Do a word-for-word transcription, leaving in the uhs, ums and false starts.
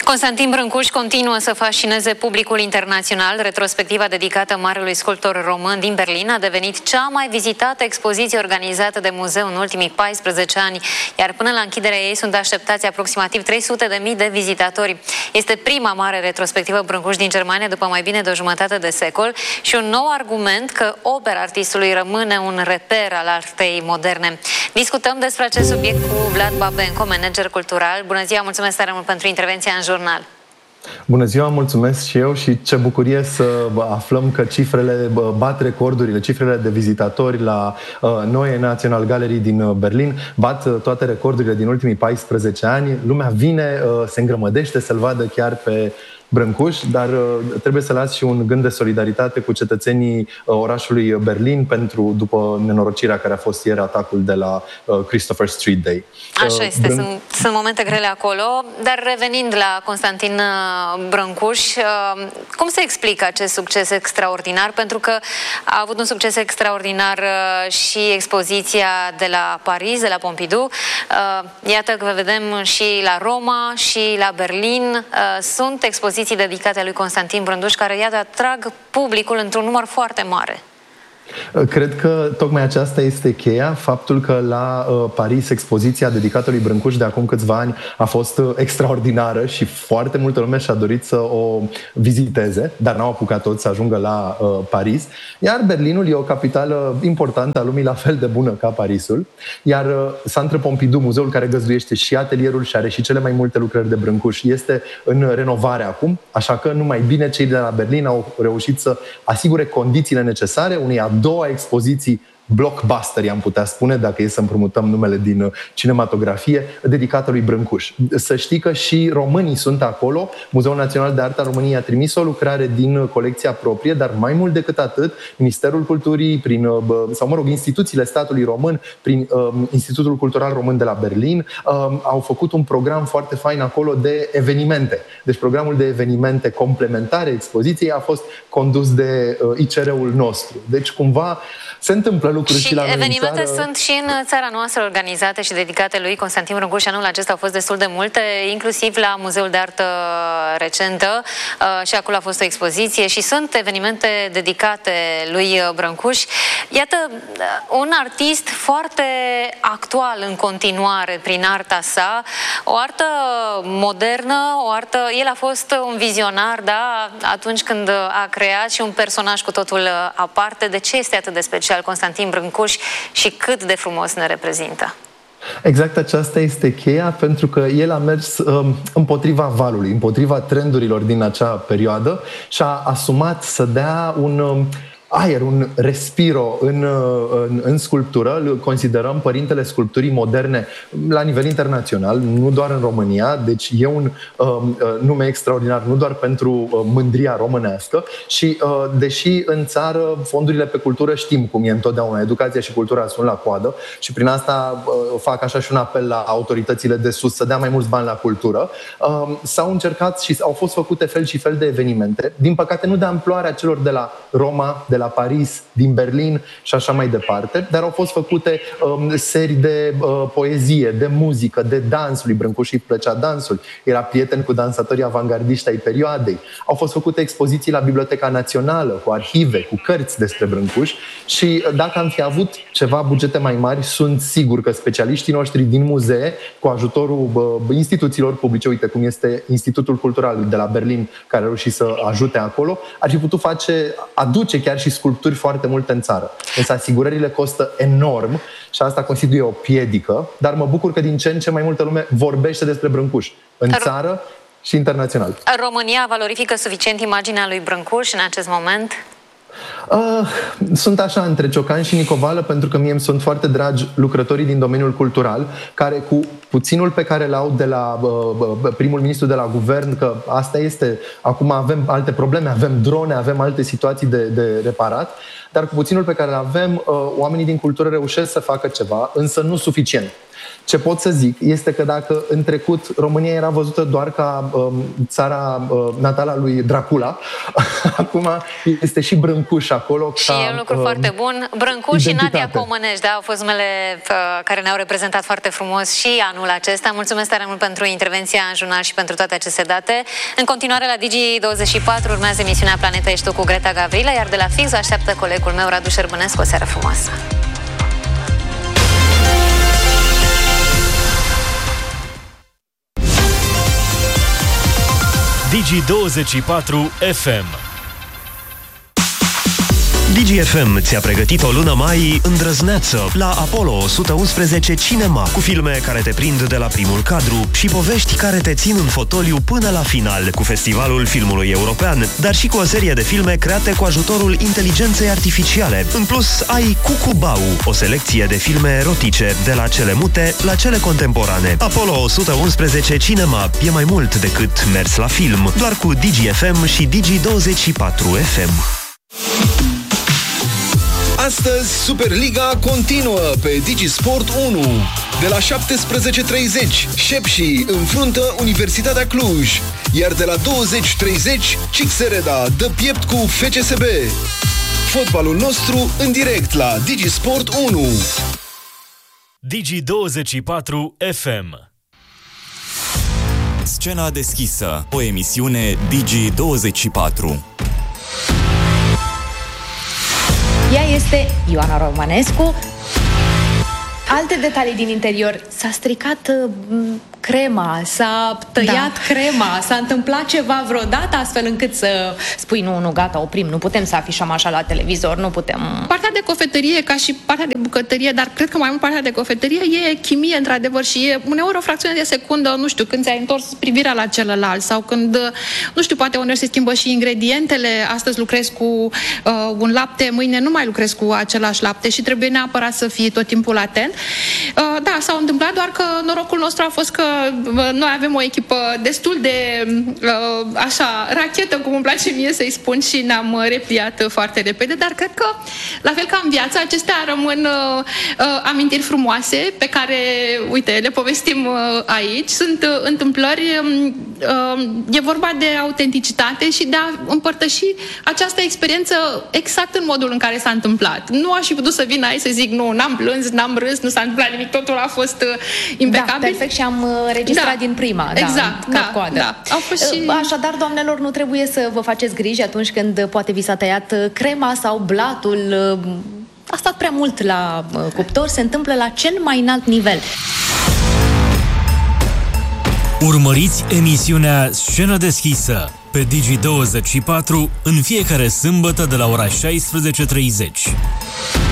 Constantin Brâncuș continuă să fascineze publicul internațional. Retrospectiva dedicată marelui sculptor român din Berlin a devenit cea mai vizitată expoziție organizată de muzeu în ultimii paisprezece ani, iar până la închiderea ei sunt așteptați aproximativ trei sute de mii de vizitatori. Este prima mare retrospectivă Brâncuș din Germania după mai bine de o jumătate de secol și un nou argument că opera artistului rămâne un reper al artei moderne. Discutăm despre acest subiect cu Vlad Babenco, manager cultural. Bună ziua, mulțumesc tare mult pentru intervenția în jurnal. Bună ziua, mulțumesc și eu și ce bucurie să aflăm că cifrele bat recordurile, cifrele de vizitatori la Neue National Gallery din Berlin bat toate recordurile din ultimii paisprezece ani. Lumea vine, se îngrămădește să-l vadă chiar pe Brâncuș, dar trebuie să las și un gând de solidaritate cu cetățenii orașului Berlin pentru după nenorocirea care a fost ieri atacul de la Christopher Street Day. Așa este, Brân... sunt, sunt momente grele acolo, dar revenind la Constantin Brâncuș, cum se explică acest succes extraordinar? Pentru că a avut un succes extraordinar și expoziția de la Paris, de la Pompidou. Iată că vedem și la Roma și la Berlin. Sunt expoziții dedicate lui Constantin Brâncuș, care, iată, atrag publicul într-un număr foarte mare. Cred că tocmai aceasta este cheia, faptul că la uh, Paris expoziția dedicată lui Brâncuș de acum câțiva ani a fost uh, extraordinară și foarte multă lume și-a dorit să o viziteze, dar n-au apucat toți să ajungă la uh, Paris. Iar Berlinul e o capitală importantă a lumii, la fel de bună ca Parisul. Iar uh, Centre Pompidou, muzeul care găzduiește și atelierul și are și cele mai multe lucrări de Brâncuș, este în renovare acum, așa că numai bine cei de la Berlin au reușit să asigure condițiile necesare unei a doua expoziții blockbuster, i-am putea spune, dacă e să împrumutăm numele din cinematografie, dedicată lui Brâncuș. Să știi că și românii sunt acolo. Muzeul Național de Artă a României a trimis o lucrare din colecția proprie, dar mai mult decât atât, Ministerul Culturii, prin, sau mă rog, instituțiile statului român, prin um, Institutul Cultural Român de la Berlin, um, au făcut un program foarte fain acolo de evenimente. Deci programul de evenimente complementare expoziției a fost condus de uh, I C R-ul nostru. Deci cumva se întâmplă lucruri și, și la noi evenimente în țară. Sunt și în țara noastră organizate și dedicate lui Constantin Brâncuș. Anul acesta au fost destul de multe, inclusiv la Muzeul de Artă recentă și acolo a fost o expoziție și sunt evenimente dedicate lui Brâncuș. Iată, un artist foarte actual în continuare prin arta sa, o artă modernă, o artă... El a fost un vizionar, da, atunci când a creat și un personaj cu totul aparte. De ce este atât de special Constantin Brâncuș și cât de frumos ne reprezintă? Exact aceasta este cheia, pentru că el a mers um, împotriva valului, împotriva trendurilor din acea perioadă și a asumat să dea un... Um, aer, un respiro în, în, în sculptură. Îl considerăm părintele sculpturii moderne la nivel internațional, nu doar în România, deci e un um, nume extraordinar, nu doar pentru uh, mândria românească și uh, deși în țară fondurile pe cultură știm cum e întotdeauna, educația și cultura sunt la coadă și prin asta uh, fac așa și un apel la autoritățile de sus să dea mai mulți bani la cultură, uh, s-au încercat și au fost făcute fel și fel de evenimente, din păcate nu de amploarea celor de la Roma, de la Paris, din Berlin și așa mai departe, dar au fost făcute um, serii de uh, poezie, de muzică, de dans. Lui Brâncuș îi plăcea dansul, era prieten cu dansatorii avangardiști ai perioadei. Au fost făcute expoziții la Biblioteca Națională, cu arhive, cu cărți despre Brâncuș și dacă am fi avut ceva bugete mai mari, sunt sigur că specialiștii noștri din muzee, cu ajutorul uh, instituțiilor publice, uite cum este Institutul Cultural de la Berlin, care a reușit să ajute acolo, ar fi putut face, aduce chiar și sculpturi foarte multe în țară. Însă asigurările costă enorm și asta constituie o piedică, dar mă bucur că din ce în ce mai multă lume vorbește despre Brâncuș în țară și internațional. România valorifică suficient imaginea lui Brâncuș în acest moment? Uh, sunt așa între ciocan și nicovală, pentru că mie îmi sunt foarte dragi lucrătorii din domeniul cultural, care cu puținul pe care l-au de la uh, primul ministru de la guvern, că asta este, acum avem alte probleme, avem drone, avem alte situații de, de reparat, dar cu puținul pe care îl avem, uh, oamenii din cultură reușesc să facă ceva, însă nu suficient. Ce pot să zic este că dacă în trecut România era văzută doar ca um, țara uh, natală a lui Dracula, acum este și Brâncuș acolo. Și ca, e un lucru uh, foarte bun. Brâncuș și Nadia Comănești, da, au fost numele uh, care ne-au reprezentat foarte frumos și anul acesta. Mulțumesc tare mult pentru intervenția în jurnal și pentru toate aceste date. În continuare la Digi douăzeci și patru urmează emisiunea Planeta Ești Tu cu Greta Gavrila, iar de la Fix așteaptă colegul meu Radu Șerbănescu. O seară frumoasă! Digi douăzeci și patru F M. Digi F M ți-a pregătit o lună mai îndrăzneață la Apollo o sută unsprezece Cinema, cu filme care te prind de la primul cadru și povești care te țin în fotoliu până la final, cu Festivalul Filmului European, dar și cu o serie de filme create cu ajutorul inteligenței artificiale. În plus, ai Cucubau, o selecție de filme erotice, de la cele mute la cele contemporane. Apollo o sută unsprezece Cinema e mai mult decât mers la film, doar cu Digi F M și Digi douăzeci și patru F M. Astăzi, Superliga continuă pe DigiSport unu. De la șaptesprezece treizeci, Șepși înfruntă Universitatea Cluj, iar de la douăzeci treizeci, Cixereda dă piept cu F C S B. Fotbalul nostru în direct la DigiSport unu. Digi douăzeci și patru F M. Scena deschisă, o emisiune Digi douăzeci și patru. Ea este Ioana Romanescu. Alte detalii din interior. S-a stricat uh, crema, s-a tăiat da. crema, s-a întâmplat ceva vreodată astfel încât să spui nu, nu, gata, oprim, nu putem să afișăm așa la televizor, nu putem... Partea de cofetărie, ca și partea de bucătărie, dar cred că mai mult partea de cofetărie, e chimie, într-adevăr, și e uneori o fracțiune de secundă, nu știu, când ți-ai întors privirea la celălalt sau când, nu știu, poate uneori se schimbă și ingredientele, astăzi lucrez cu uh, un lapte, mâine nu mai lucrez cu același lapte și trebuie neapărat să fii tot timpul atent. Uh, da, s-a întâmplat, doar că norocul nostru a fost că noi avem o echipă destul de uh, așa, rachetă, cum îmi place mie să-i spun, și ne-am repliat foarte repede, dar cred că, la fel ca în viață, acestea rămân uh, uh, amintiri frumoase pe care, uite, le povestim uh, aici. Sunt uh, întâmplări, uh, e vorba de autenticitate și de a împărtăși această experiență exact în modul în care s-a întâmplat. Nu aș fi putut să vin aici să zic, nu, n-am plâns, n-am râs, nu s-a întâmplat nimic, totul a fost uh, impecabil. Da, perfect, și am registrat da, din prima. Exact, da, da, da. Au fost și... Așadar, doamnelor, nu trebuie să vă faceți griji atunci când poate vi s-a tăiat crema sau blatul. A stat prea mult la cuptor, se întâmplă la cel mai înalt nivel. Urmăriți emisiunea Scenă deschisă pe Digi douăzeci și patru în fiecare sâmbătă de la ora șaisprezece treizeci.